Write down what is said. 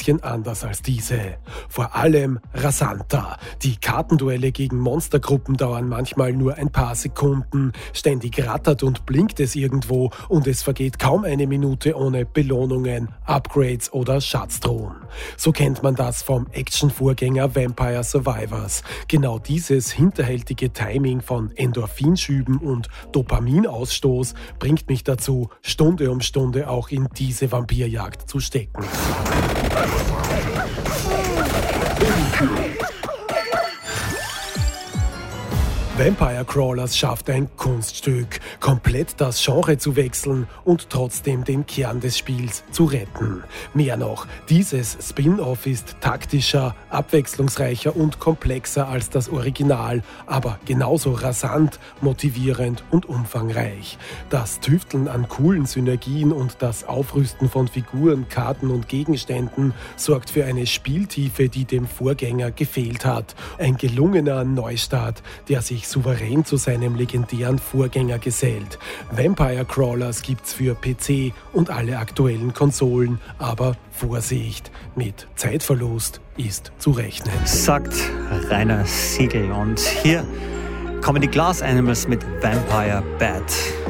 bisschen anders als diese. Vor allem rasanter. Die Kartenduelle gegen Monstergruppen dauern manchmal nur ein paar Sekunden. Ständig rattert und blinkt es irgendwo und es vergeht kaum eine Minute ohne Belohnungen, Upgrades oder Schatztruhen. So kennt man das vom Action-Vorgänger Vampire Survivors. Genau dieses hinterhältige Timing von Endorphinschüben und Dopaminausstoß bringt mich dazu, Stunde um Stunde auch in diese Vampirjagd zu stecken. Vampire Crawlers schafft ein Kunststück, komplett das Genre zu wechseln und trotzdem den Kern des Spiels zu retten. Mehr noch, dieses Spin-off ist taktischer, abwechslungsreicher und komplexer als das Original, aber genauso rasant, motivierend und umfangreich. Das Tüfteln an coolen Synergien und das Aufrüsten von Figuren, Karten und Gegenständen sorgt für eine Spieltiefe, die dem Vorgänger gefehlt hat. Ein gelungener Neustart, der sich souverän zu seinem legendären Vorgänger gesellt. Vampire Crawlers gibt's für PC und alle aktuellen Konsolen, aber Vorsicht, mit Zeitverlust ist zu rechnen. Sagt Rainer Siegel. Und hier kommen die Glass Animals mit Vampire Bad.